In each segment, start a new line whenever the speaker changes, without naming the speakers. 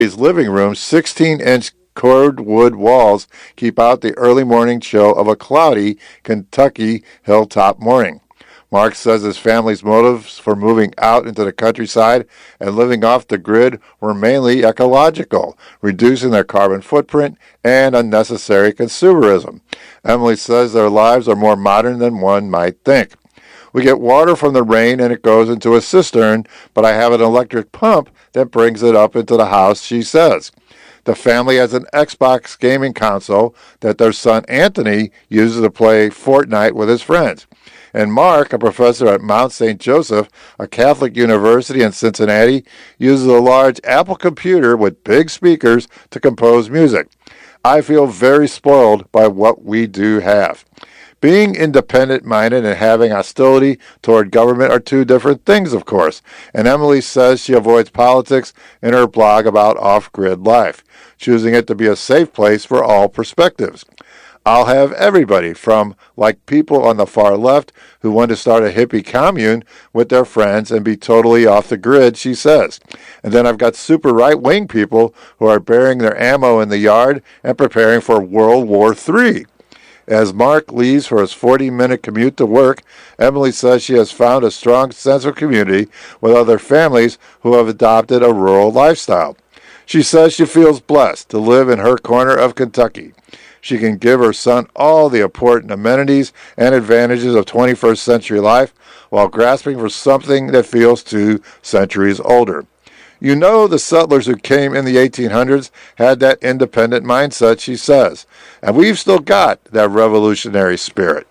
Emily's living room, 16-inch cordwood walls keep out the early morning chill of a cloudy Kentucky hilltop morning. Mark says his family's motives for moving out into the countryside and living off the grid were mainly ecological, reducing their carbon footprint and unnecessary consumerism. Emily says their lives are more modern than one might think. We get water from the rain and it goes into a cistern, but I have an electric pump that brings it up into the house, she says. The family has an Xbox gaming console that their son Anthony uses to play Fortnite with his friends. And Mark, a professor at Mount St. Joseph, a Catholic university in Cincinnati, uses a large Apple computer with big speakers to compose music. I feel very spoiled by what we do have. Being independent-minded and having hostility toward government are two different things, of course, and Emily says she avoids politics in her blog about off-grid life, choosing it to be a safe place for all perspectives. I'll have everybody from, like people on the far left who want to start a hippie commune with their friends and be totally off the grid, she says. And then I've got super right-wing people who are burying their ammo in the yard and preparing for World War III. As Mark leaves for his 40-minute commute to work, Emily says she has found a strong sense of community with other families who have adopted a rural lifestyle. She says she feels blessed to live in her corner of Kentucky. She can give her son all the important amenities and advantages of 21st century life while grasping for something that feels 2 centuries older. You know, the settlers who came in the 1800s had that independent mindset, she says, and we've still got that revolutionary spirit.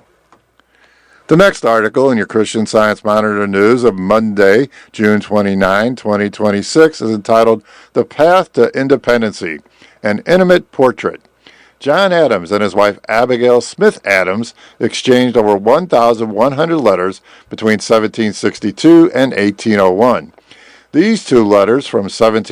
The next article in your Christian Science Monitor News of Monday, June 29, 2026, is entitled The Path to Independency, an Intimate Portrait. John Adams and his wife Abigail Smith Adams exchanged over 1,100 letters between 1762 and 1801. These 2 letters from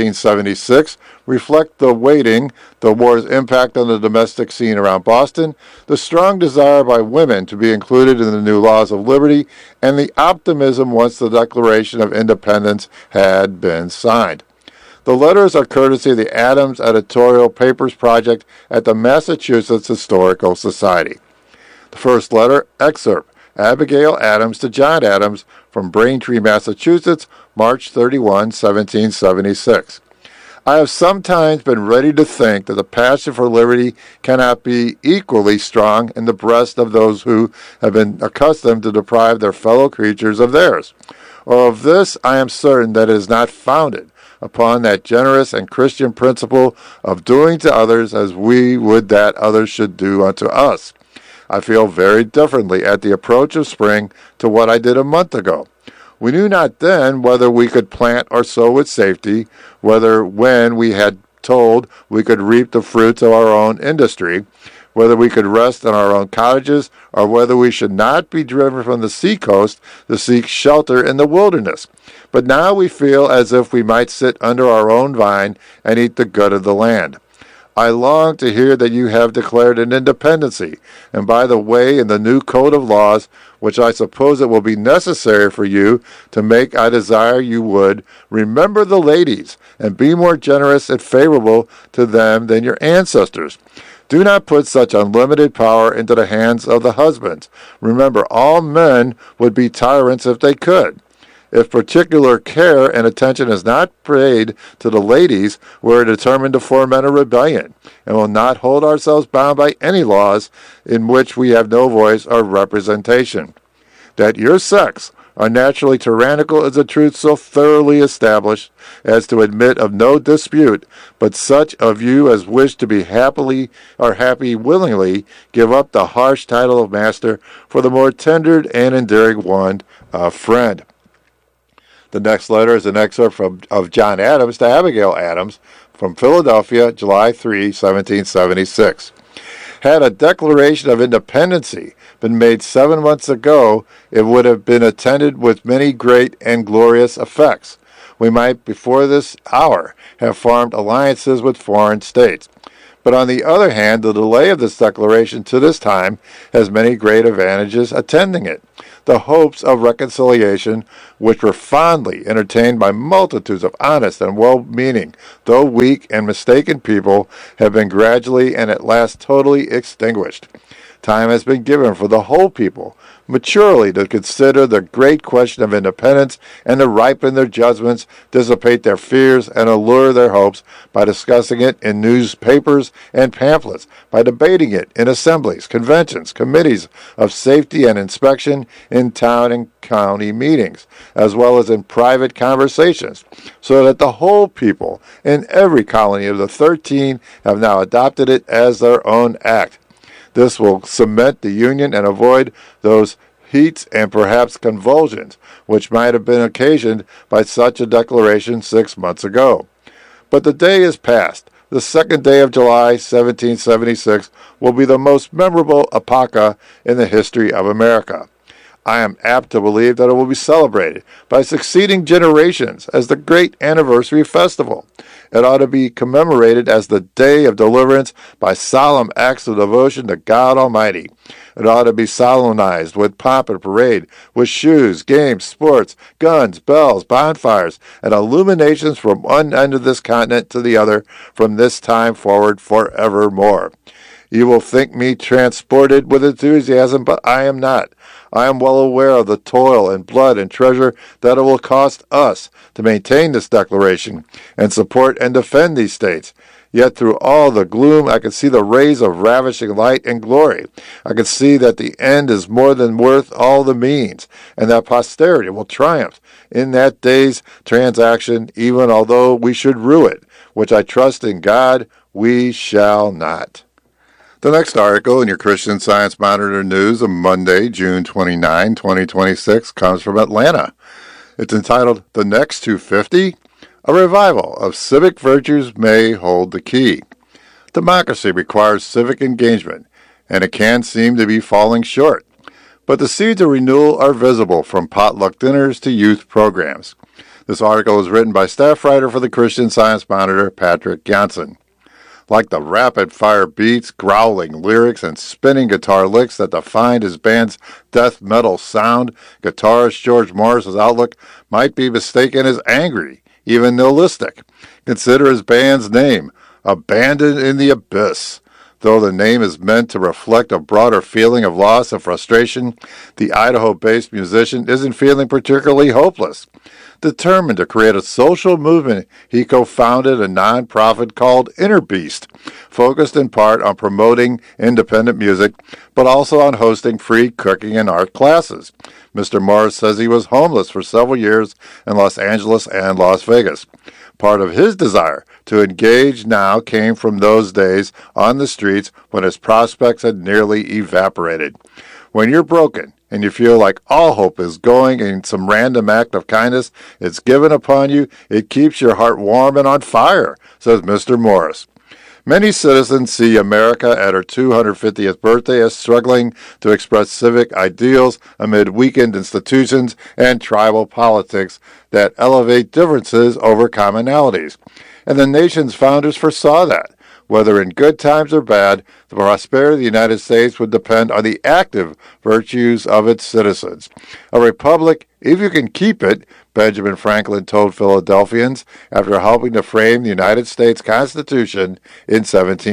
1776 reflect the waiting, the war's impact on the domestic scene around Boston, the strong desire by women to be included in the new laws of liberty, and the optimism once the Declaration of Independence had been signed. The letters are courtesy of the Adams Editorial Papers Project at the Massachusetts Historical Society. The first letter, excerpt, Abigail Adams to John Adams from Braintree, Massachusetts, March 31, 1776. I have sometimes been ready to think that the passion for liberty cannot be equally strong in the breast of those who have been accustomed to deprive their fellow creatures of theirs. Or of this I am certain that it is not founded upon that generous and Christian principle of doing to others as we would that others should do unto us. I feel very differently at the approach of spring to what I did a month ago. We knew not then whether we could plant or sow with safety, whether when we had told we could reap the fruits of our own industry, whether we could rest in our own cottages, or whether we should not be driven from the seacoast to seek shelter in the wilderness. But now we feel as if we might sit under our own vine and eat the good of the land. I long to hear that you have declared an independency, and by the way, in the new code of laws, which I suppose it will be necessary for you to make, I desire you would, remember the ladies, and be more generous and favorable to them than your ancestors. Do not put such unlimited power into the hands of the husbands. Remember, all men would be tyrants if they could. If particular care and attention is not paid to the ladies, we are determined to foment a rebellion, and will not hold ourselves bound by any laws in which we have no voice or representation. That your sex are naturally tyrannical is a truth so thoroughly established as to admit of no dispute, but such of you as wish to be happy willingly give up the harsh title of master for the more tender and endearing one of friend. The next letter is an excerpt of John Adams to Abigail Adams from Philadelphia, July 3, 1776. Had a Declaration of Independency been made 7 months ago, it would have been attended with many great and glorious effects. We might, before this hour, have formed alliances with foreign states. But on the other hand, the delay of this declaration to this time has many great advantages attending it. The hopes of reconciliation, which were fondly entertained by multitudes of honest and well-meaning, though weak and mistaken people, have been gradually and at last totally extinguished. Time has been given for the whole people maturely to consider the great question of independence and to ripen their judgments, dissipate their fears, and allure their hopes by discussing it in newspapers and pamphlets, by debating it in assemblies, conventions, committees of safety and inspection, in town and county meetings, as well as in private conversations, so that the whole people in every colony of the 13 have now adopted it as their own act. This will cement the Union and avoid those heats and perhaps convulsions which might have been occasioned by such a declaration 6 months ago. But the day is past. The second day of July, 1776, will be the most memorable epocha in the history of America. I am apt to believe that it will be celebrated by succeeding generations as the great anniversary festival. It ought to be commemorated as the day of deliverance by solemn acts of devotion to God Almighty. It ought to be solemnized with pomp and parade, with shoes, games, sports, guns, bells, bonfires, and illuminations from one end of this continent to the other from this time forward forevermore. You will think me transported with enthusiasm, but I am not. I am well aware of the toil and blood and treasure that it will cost us to maintain this declaration and support and defend these states. Yet through all the gloom, I can see the rays of ravishing light and glory. I can see that the end is more than worth all the means, and that posterity will triumph in that day's transaction, even although we should rue it, which I trust in God we shall not. The next article in your Christian Science Monitor News of Monday, June 29, 2026, comes from Atlanta. It's entitled, The Next 250? A revival of civic virtues may hold the key. Democracy requires civic engagement, and it can seem to be falling short. But the seeds of renewal are visible from potluck dinners to youth programs. This article is written by staff writer for the Christian Science Monitor, Patrick Janssen. Like the rapid-fire beats, growling lyrics, and spinning guitar licks that defined his band's death metal sound, guitarist George Morris's outlook might be mistaken as angry, even nihilistic. Consider his band's name, Abandoned in the Abyss. Though the name is meant to reflect a broader feeling of loss and frustration, the Idaho-based musician isn't feeling particularly hopeless. Determined to create a social movement, he co-founded a nonprofit called Inner Beast, focused in part on promoting independent music, but also on hosting free cooking and art classes. Mr. Morris says he was homeless for several years in Los Angeles and Las Vegas. Part of his desire to engage now came from those days on the streets when his prospects had nearly evaporated. When you're broken and you feel like all hope is going in some random act of kindness is given upon you, it keeps your heart warm and on fire, says Mr. Morris. Many citizens see America at her 250th birthday as struggling to express civic ideals amid weakened institutions and tribal politics that elevate differences over commonalities. And the nation's founders foresaw that. Whether in good times or bad, the prosperity of the United States would depend on the active virtues of its citizens. A republic, if you can keep it, Benjamin Franklin told Philadelphians after helping to frame the United States Constitution in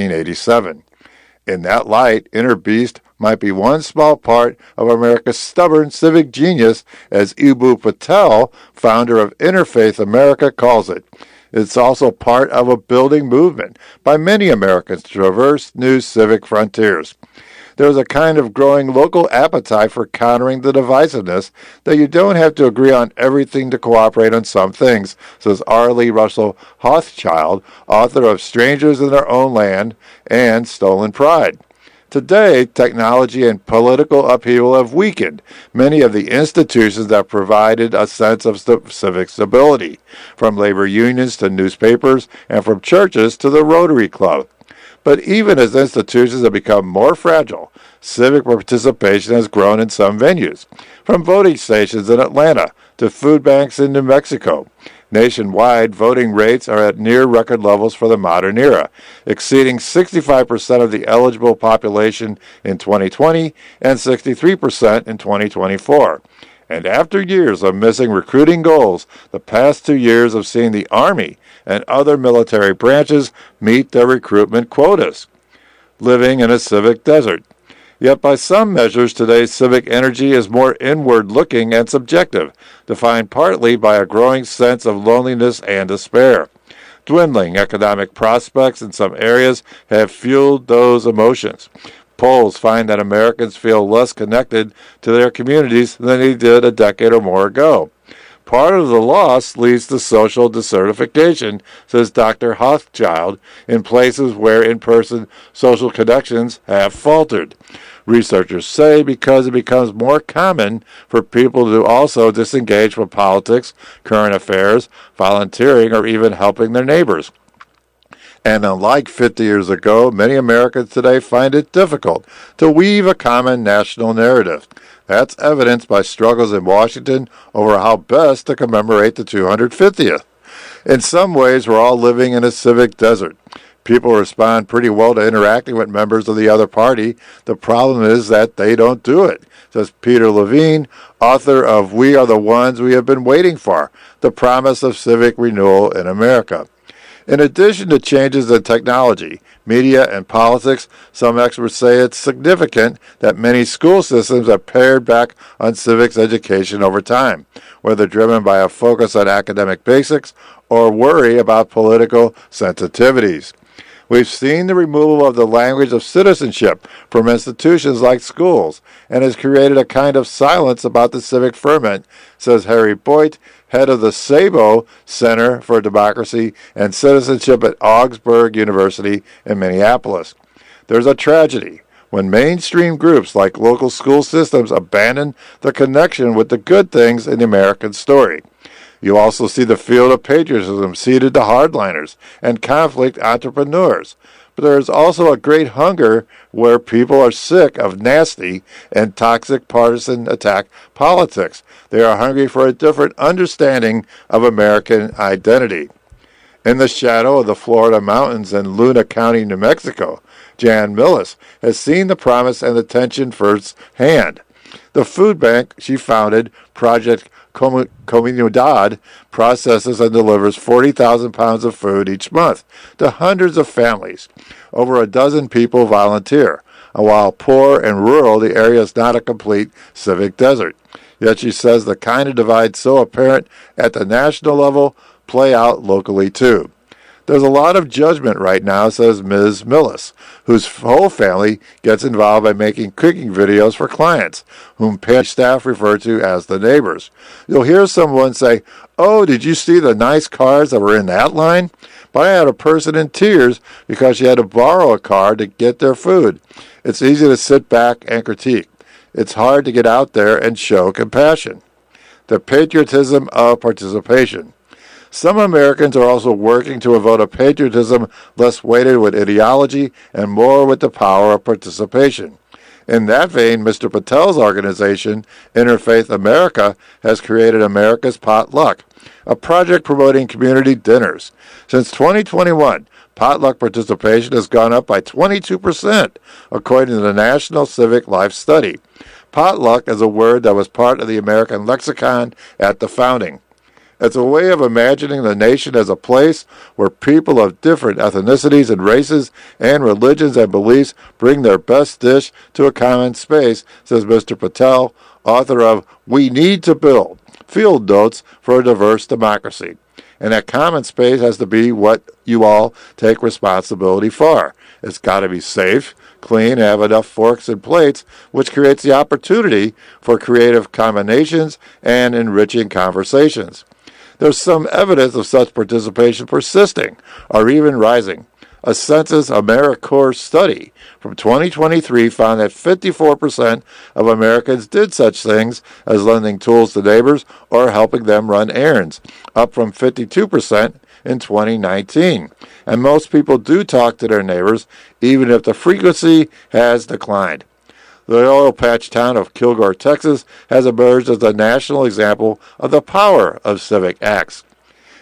1787. In that light, Inner Beast might be one small part of America's stubborn civic genius, as Eboo Patel, founder of Interfaith America, calls it. It's also part of a building movement by many Americans to traverse new civic frontiers. There's a kind of growing local appetite for countering the divisiveness that you don't have to agree on everything to cooperate on some things, says Arlie Russell Hochschild, author of Strangers in Their Own Land and Stolen Pride. Today, technology and political upheaval have weakened many of the institutions that provided a sense of civic stability, from labor unions to newspapers and from churches to the Rotary Club. But even as institutions have become more fragile, civic participation has grown in some venues, from voting stations in Atlanta to food banks in New Mexico. Nationwide, voting rates are at near record levels for the modern era, exceeding 65% of the eligible population in 2020 and 63% in 2024. And after years of missing recruiting goals, the past 2 years of seeing the Army and other military branches meet their recruitment quotas. Living in a civic desert. Yet by some measures, today's civic energy is more inward-looking and subjective, defined partly by a growing sense of loneliness and despair. Dwindling economic prospects in some areas have fueled those emotions. Polls find that Americans feel less connected to their communities than they did a decade or more ago. Part of the loss leads to social desertification, says Dr. Hochschild, in places where in-person social connections have faltered. Researchers say because it becomes more common for people to also disengage from politics, current affairs, volunteering, or even helping their neighbors. And unlike 50 years ago, many Americans today find it difficult to weave a common national narrative. That's evidenced by struggles in Washington over how best to commemorate the 250th. In some ways, we're all living in a civic desert. People respond pretty well to interacting with members of the other party. The problem is that they don't do it, says Peter Levine, author of We Are the Ones We Have Been Waiting For, The Promise of Civic Renewal in America. In addition to changes in technology, media, and politics, some experts say it's significant that many school systems have pared back on civics education over time, whether driven by a focus on academic basics or worry about political sensitivities. We've seen the removal of the language of citizenship from institutions like schools, and has created a kind of silence about the civic ferment, says Harry Boyd, head of the Sabo Center for Democracy and Citizenship at Augsburg University in Minneapolis. There's a tragedy when mainstream groups like local school systems abandon the connection with the good things in the American story. You also see the field of patriotism ceded to hardliners and conflict entrepreneurs. But there is also a great hunger where people are sick of nasty and toxic partisan attack politics. They are hungry for a different understanding of American identity. In the shadow of the Florida mountains in Luna County, New Mexico, Jan Millis has seen the promise and the tension firsthand. The food bank she founded, Project Comunidad, processes and delivers 40,000 pounds of food each month to hundreds of families. Over a dozen people volunteer. And while poor and rural, the area is not a complete civic desert. Yet she says the kind of divide so apparent at the national level play out locally too. There's a lot of judgment right now, says Ms. Millis, whose whole family gets involved by making cooking videos for clients, whom pantry staff refer to as the neighbors. You'll hear someone say, "Oh, did you see the nice cars that were in that line?" But I had a person in tears because she had to borrow a car to get their food. It's easy to sit back and critique. It's hard to get out there and show compassion. The patriotism of participation. Some Americans are also working to evoke a patriotism less weighted with ideology and more with the power of participation. In that vein, Mr. Patel's organization, Interfaith America, has created America's Potluck, a project promoting community dinners. Since 2021, potluck participation has gone up by 22%, according to the National Civic Life Study. Potluck is a word that was part of the American lexicon at the founding. It's a way of imagining the nation as a place where people of different ethnicities and races and religions and beliefs bring their best dish to a common space, says Mr. Patel, author of We Need to Build, Field Notes for a Diverse Democracy. And that common space has to be what you all take responsibility for. It's got to be safe, clean, and have enough forks and plates, which creates the opportunity for creative combinations and enriching conversations. There's some evidence of such participation persisting or even rising. A Census AmeriCorps study from 2023 found that 54% of Americans did such things as lending tools to neighbors or helping them run errands, up from 52% in 2019. And most people do talk to their neighbors, even if the frequency has declined. The oil patch town of Kilgore, Texas, has emerged as a national example of the power of civic acts.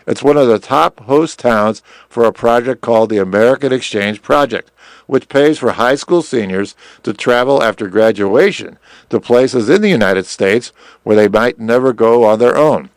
It's one of the top host towns for a project called the American Exchange Project, which pays for high school seniors to travel after graduation to places in the United States where they might never go on their own.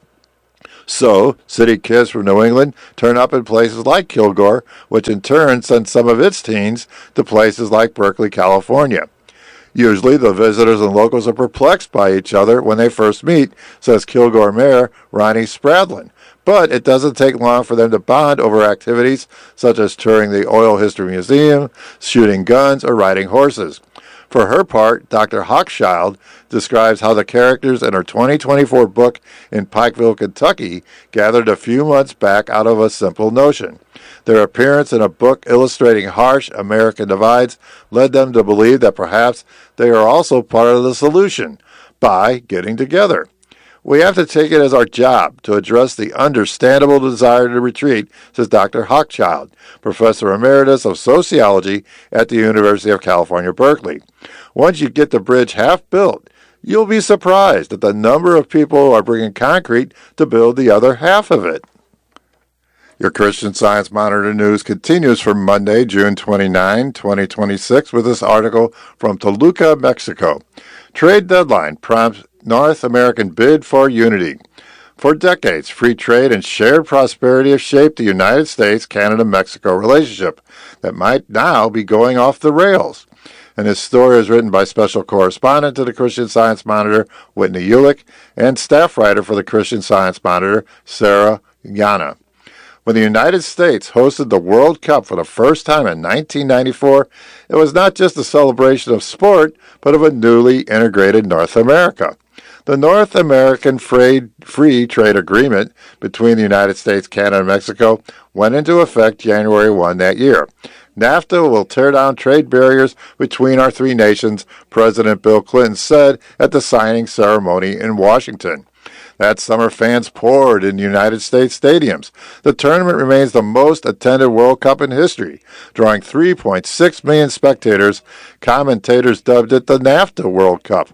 So, city kids from New England turn up in places like Kilgore, which in turn sends some of its teens to places like Berkeley, California. Usually, the visitors and locals are perplexed by each other when they first meet, says Kilgore Mayor Ronnie Spradlin. But it doesn't take long for them to bond over activities such as touring the Oil History Museum, shooting guns, or riding horses. For her part, Dr. Hochschild describes how the characters in her 2024 book in Pikeville, Kentucky, gathered a few months back out of a simple notion. Their appearance in a book illustrating harsh American divides led them to believe that perhaps they are also part of the solution by getting together. We have to take it as our job to address the understandable desire to retreat, says Dr. Hochschild, Professor Emeritus of Sociology at the University of California, Berkeley. Once you get the bridge half built, you'll be surprised at the number of people who are bringing concrete to build the other half of it. Your Christian Science Monitor news continues for Monday, June 29, 2026, with this article from Toluca, Mexico. Trade deadline prompts North American bid for unity. For decades, free trade and shared prosperity have shaped the United States-Canada-Mexico relationship that might now be going off the rails. And this story is written by special correspondent to the Christian Science Monitor, Whitney Ulick, and staff writer for the Christian Science Monitor, Sarah Yana. When the United States hosted the World Cup for the first time in 1994, it was not just a celebration of sport, but of a newly integrated North America. The North American Free Trade Agreement between the United States, Canada, and Mexico went into effect January 1 that year. NAFTA will tear down trade barriers between our three nations, President Bill Clinton said at the signing ceremony in Washington. That summer, fans poured in United States stadiums. The tournament remains the most attended World Cup in history, drawing 3.6 million spectators. Commentators dubbed it the NAFTA World Cup.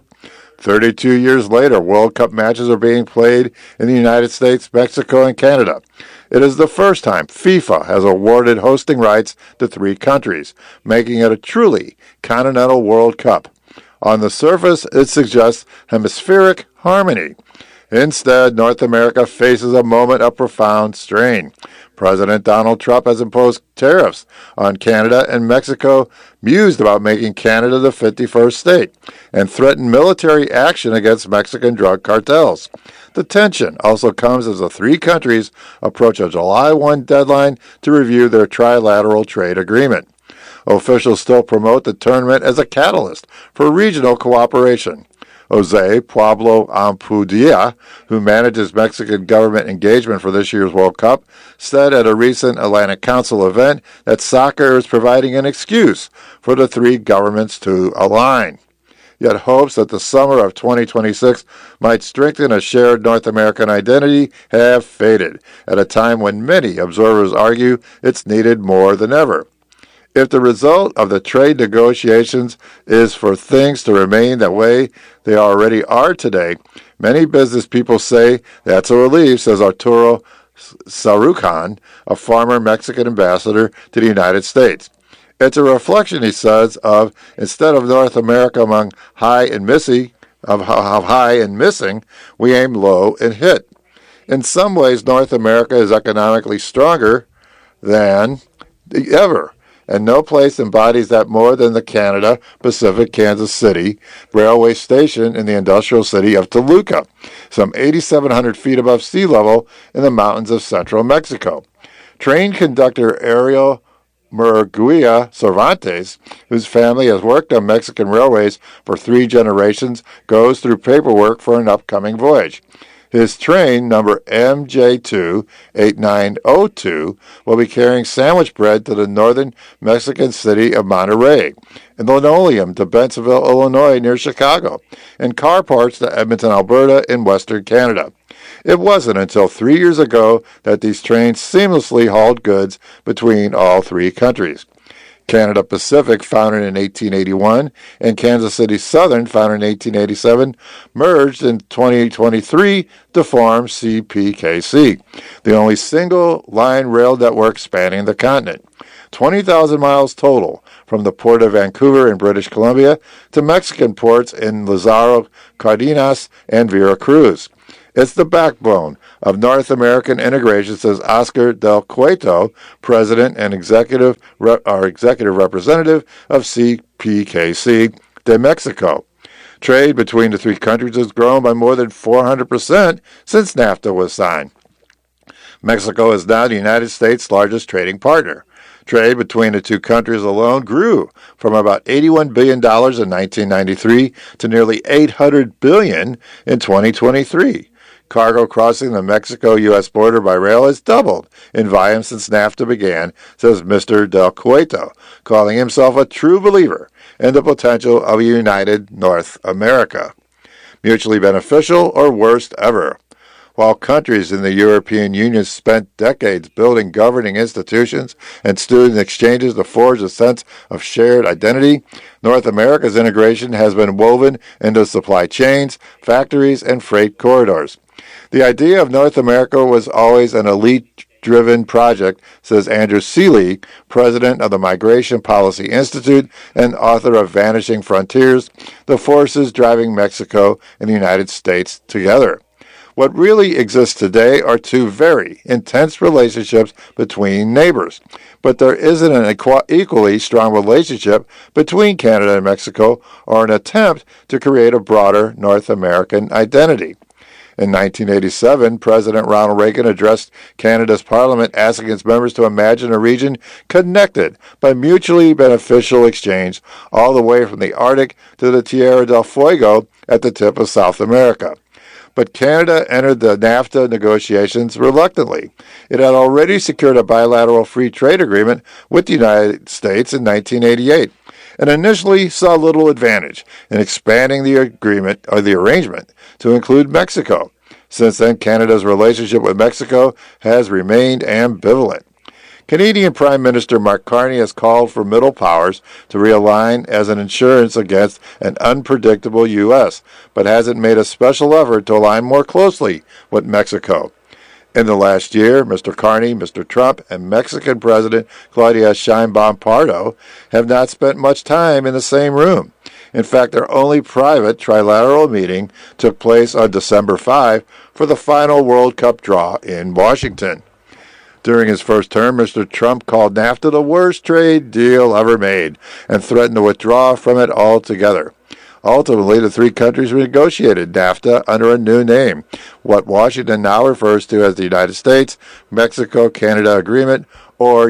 32 years later, World Cup matches are being played in the United States, Mexico, and Canada. It is the first time FIFA has awarded hosting rights to three countries, making it a truly continental World Cup. On the surface, it suggests hemispheric harmony. Instead, North America faces a moment of profound strain. President Donald Trump has imposed tariffs on Canada and Mexico, mused about making Canada the 51st state, and threatened military action against Mexican drug cartels. The tension also comes as the three countries approach a July 1 deadline to review their trilateral trade agreement. Officials still promote the tournament as a catalyst for regional cooperation. Jose Pablo Ampudia, who manages Mexican government engagement for this year's World Cup, said at a recent Atlantic Council event that soccer is providing an excuse for the three governments to align. Yet hopes that the summer of 2026 might strengthen a shared North American identity have faded, at a time when many observers argue it's needed more than ever. If the result of the trade negotiations is for things to remain the way they already are today, many business people say that's a relief, says Arturo Sarucan, a former Mexican ambassador to the United States. It's a reflection, he says, of instead of North America among high and missing, we aim low and hit. In some ways, North America is economically stronger than ever. And no place embodies that more than the Canada Pacific Kansas City railway station in the industrial city of Toluca, some 8,700 feet above sea level in the mountains of central Mexico. Train conductor Ariel Murguia Cervantes, whose family has worked on Mexican railways for 3 generations, goes through paperwork for an upcoming voyage. His train, number MJ2-8902, will be carrying sandwich bread to the northern Mexican city of Monterrey, and linoleum to Bensenville, Illinois, near Chicago, and car parts to Edmonton, Alberta, in western Canada. It wasn't until 3 years ago that these trains seamlessly hauled goods between all three countries. Canada Pacific, founded in 1881, and Kansas City Southern, founded in 1887, merged in 2023 to form CPKC, the only single-line rail network spanning the continent. 20,000 miles total, from the port of Vancouver in British Columbia to Mexican ports in Lázaro Cárdenas and Veracruz. It's the backbone of North American integration, says Oscar Del Cueto, president and executive representative of CPKC de Mexico. Trade between the three countries has grown by more than 400% since NAFTA was signed. Mexico is now the United States' largest trading partner. Trade between the two countries alone grew from about $81 billion in 1993 to nearly $800 billion in 2023. Cargo crossing the Mexico-U.S. border by rail has doubled in volume since NAFTA began, says Mr. Del Cueto, calling himself a true believer in the potential of a united North America. Mutually beneficial or worst ever. While countries in the European Union spent decades building governing institutions and student exchanges to forge a sense of shared identity, North America's integration has been woven into supply chains, factories, and freight corridors. The idea of North America was always an elite-driven project, says Andrew Seeley, president of the Migration Policy Institute and author of Vanishing Frontiers, The Forces Driving Mexico and the United States Together. What really exists today are two very intense relationships between neighbors, but there isn't an equally strong relationship between Canada and Mexico or an attempt to create a broader North American identity. In 1987, President Ronald Reagan addressed Canada's Parliament asking its members to imagine a region connected by mutually beneficial exchange all the way from the Arctic to the Tierra del Fuego at the tip of South America. But Canada entered the NAFTA negotiations reluctantly. It had already secured a bilateral free trade agreement with the United States in 1988 and initially saw little advantage in expanding the arrangement to include Mexico. Since then, Canada's relationship with Mexico has remained ambivalent. Canadian Prime Minister Mark Carney has called for middle powers to realign as an insurance against an unpredictable U.S., but hasn't made a special effort to align more closely with Mexico. In the last year, Mr. Carney, Mr. Trump, and Mexican President Claudia Sheinbaum Pardo have not spent much time in the same room. In fact, their only private trilateral meeting took place on December 5 for the final World Cup draw in Washington. During his first term, Mr. Trump called NAFTA the worst trade deal ever made and threatened to withdraw from it altogether. Ultimately, the three countries renegotiated NAFTA under a new name, what Washington now refers to as the United States Mexico-Canada Agreement, or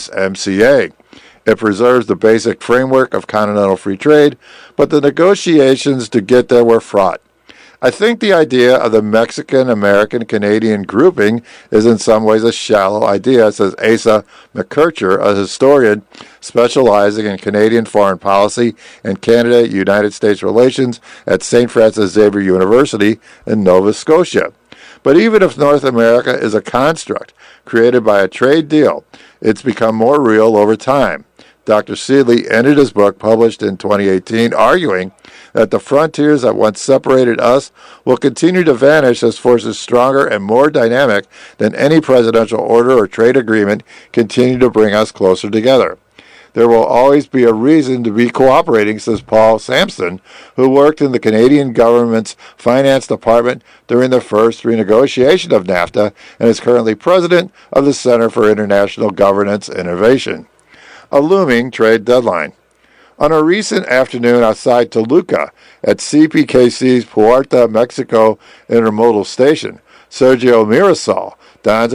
USMCA. It preserves the basic framework of continental free trade, but the negotiations to get there were fraught. I think the idea of the Mexican-American-Canadian grouping is in some ways a shallow idea, says Asa McKercher, a historian specializing in Canadian foreign policy and Canada-United States relations at St. Francis Xavier University in Nova Scotia. But even if North America is a construct created by a trade deal, it's become more real over time. Dr. Seeley ended his book, published in 2018, arguing that the frontiers that once separated us will continue to vanish as forces stronger and more dynamic than any presidential order or trade agreement continue to bring us closer together. There will always be a reason to be cooperating, says Paul Sampson, who worked in the Canadian government's finance department during the first renegotiation of NAFTA and is currently president of the Center for International Governance Innovation. A looming trade deadline. On a recent afternoon outside Toluca at CPKC's Puerto Mexico Intermodal Station, Sergio Mirasol dons